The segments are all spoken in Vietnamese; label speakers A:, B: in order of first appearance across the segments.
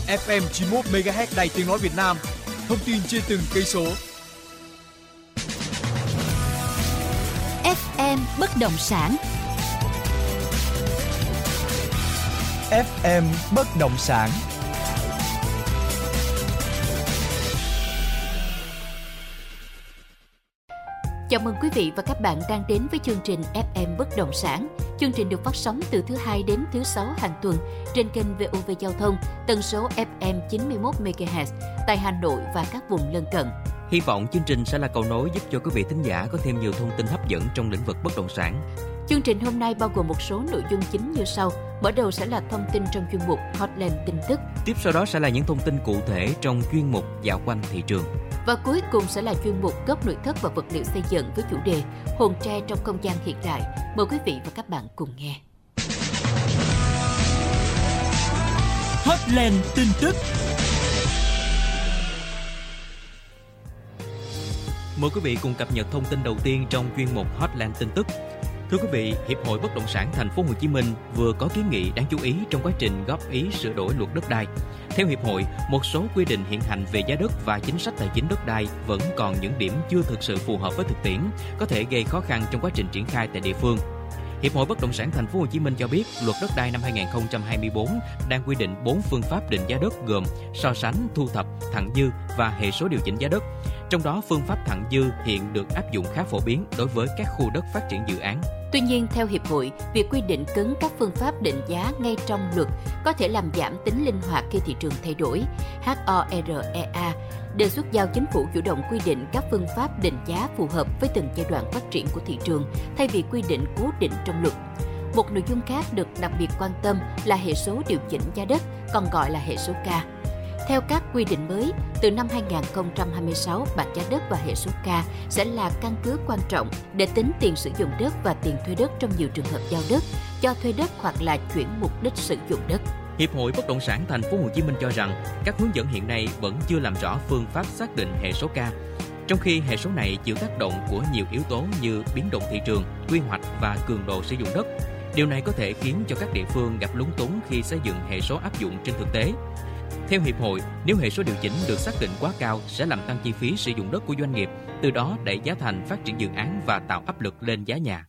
A: FM 91 MHz Đài Tiếng nói Việt Nam. Thông tin trên từng cây số.
B: FM bất động sản.
C: FM bất động sản.
B: Chào mừng quý vị và các bạn đang đến với chương trình FM bất động sản. Chương trình được phát sóng từ thứ Hai đến thứ Sáu hàng tuần trên kênh VOV Giao thông, tần số FM 91 MHz tại Hà Nội và các vùng lân cận.
D: Hy vọng chương trình sẽ là cầu nối giúp cho quý vị thính giả có thêm nhiều thông tin hấp dẫn trong lĩnh vực bất động sản.
B: Chương trình hôm nay bao gồm một số nội dung chính như sau. Mở đầu sẽ là thông tin trong chuyên mục Hotline tin tức.
D: Tiếp sau đó sẽ là những thông tin cụ thể trong chuyên mục Dạo quanh thị trường.
B: Và cuối cùng sẽ là chuyên mục Góc nội thất và vật liệu xây dựng với chủ đề Hồn tre trong không gian hiện đại. Mời quý vị và các bạn cùng nghe.
C: Hotline tin tức.
D: Mời quý vị cùng cập nhật thông tin đầu tiên trong chuyên mục Hotline tin tức. Thưa quý vị, Hiệp hội Bất động sản Thành phố Hồ Chí Minh vừa có kiến nghị đáng chú ý trong quá trình góp ý sửa đổi luật đất đai. Theo hiệp hội, một số quy định hiện hành về giá đất và chính sách tài chính đất đai vẫn còn những điểm chưa thực sự phù hợp với thực tiễn, có thể gây khó khăn trong quá trình triển khai tại địa phương. Hiệp hội Bất động sản Thành phố Hồ Chí Minh cho biết, luật đất đai năm 2024 đang quy định 4 phương pháp định giá đất gồm so sánh, thu thập, thặng dư và hệ số điều chỉnh giá đất. Trong đó, phương pháp thặng dư hiện được áp dụng khá phổ biến đối với các khu đất phát triển dự án.
B: Tuy nhiên, theo Hiệp hội, việc quy định cứng các phương pháp định giá ngay trong luật có thể làm giảm tính linh hoạt khi thị trường thay đổi. HOREA đề xuất giao chính phủ chủ động quy định các phương pháp định giá phù hợp với từng giai đoạn phát triển của thị trường, thay vì quy định cố định trong luật. Một nội dung khác được đặc biệt quan tâm là hệ số điều chỉnh giá đất, còn gọi là hệ số K. Theo các quy định mới, từ năm 2026, bảng giá đất và hệ số K sẽ là căn cứ quan trọng để tính tiền sử dụng đất và tiền thuê đất trong nhiều trường hợp giao đất, cho thuê đất hoặc là chuyển mục đích sử dụng đất.
D: Hiệp hội Bất động sản Thành phố Hồ Chí Minh cho rằng các hướng dẫn hiện nay vẫn chưa làm rõ phương pháp xác định hệ số K, trong khi hệ số này chịu tác động của nhiều yếu tố như biến động thị trường, quy hoạch và cường độ sử dụng đất. Điều này có thể khiến cho các địa phương gặp lúng túng khi xây dựng hệ số áp dụng trên thực tế. Theo hiệp hội, nếu hệ số điều chỉnh được xác định quá cao sẽ làm tăng chi phí sử dụng đất của doanh nghiệp, từ đó đẩy giá thành phát triển dự án và tạo áp lực lên giá nhà.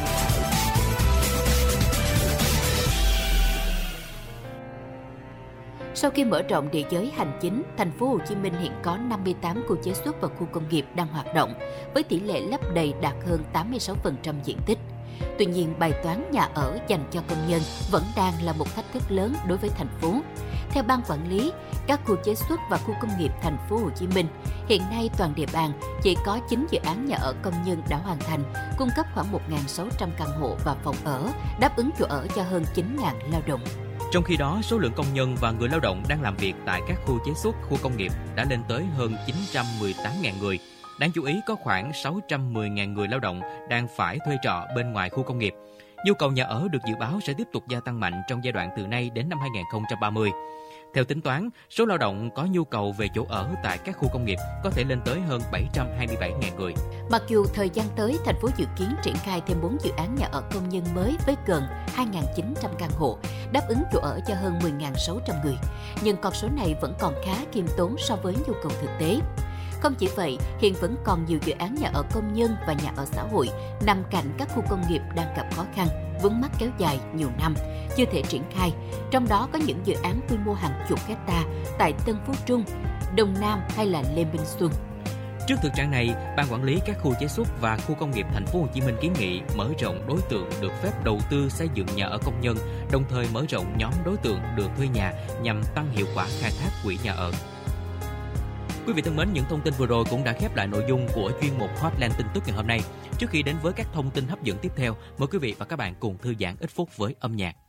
B: Sau khi mở rộng địa giới hành chính, Thành phố Hồ Chí Minh hiện có 58 khu chế xuất và khu công nghiệp đang hoạt động, với tỷ lệ lấp đầy đạt hơn 86% diện tích. Tuy nhiên, bài toán nhà ở dành cho công nhân vẫn đang là một thách thức lớn đối với thành phố. Theo ban quản lý các khu chế xuất và khu công nghiệp Thành phố Hồ Chí Minh, hiện nay toàn địa bàn chỉ có 9 dự án nhà ở công nhân đã hoàn thành, cung cấp khoảng 1.600 căn hộ và phòng ở, đáp ứng chỗ ở cho hơn 9.000 lao động.
D: Trong khi đó, số lượng công nhân và người lao động đang làm việc tại các khu chế xuất, khu công nghiệp đã lên tới hơn 918.000 người. Đáng chú ý có khoảng 610.000 người lao động đang phải thuê trọ bên ngoài khu công nghiệp. Nhu cầu nhà ở được dự báo sẽ tiếp tục gia tăng mạnh trong giai đoạn từ nay đến năm 2030. Theo tính toán, số lao động có nhu cầu về chỗ ở tại các khu công nghiệp có thể lên tới hơn 727.000 người.
B: Mặc dù thời gian tới, thành phố dự kiến triển khai thêm 4 dự án nhà ở công nhân mới với gần 2.900 căn hộ, đáp ứng chỗ ở cho hơn 10.600 người. Nhưng con số này vẫn còn khá khiêm tốn so với nhu cầu thực tế. Không chỉ vậy, hiện vẫn còn nhiều dự án nhà ở công nhân và nhà ở xã hội nằm cạnh các khu công nghiệp đang gặp khó khăn, vướng mắc kéo dài nhiều năm, chưa thể triển khai. Trong đó có những dự án quy mô hàng chục hecta tại Tân Phú Trung, Đông Nam hay là Lê Minh Xuân.
D: Trước thực trạng này, Ban quản lý các khu chế xuất và khu công nghiệp Thành phố Hồ Chí Minh kiến nghị mở rộng đối tượng được phép đầu tư xây dựng nhà ở công nhân, đồng thời mở rộng nhóm đối tượng được thuê nhà nhằm tăng hiệu quả khai thác quỹ nhà ở. Quý vị thân mến, những thông tin vừa rồi cũng đã khép lại nội dung của chuyên mục Hotline tin tức ngày hôm nay. Trước khi đến với các thông tin hấp dẫn tiếp theo, mời quý vị và các bạn cùng thư giãn ít phút với âm nhạc.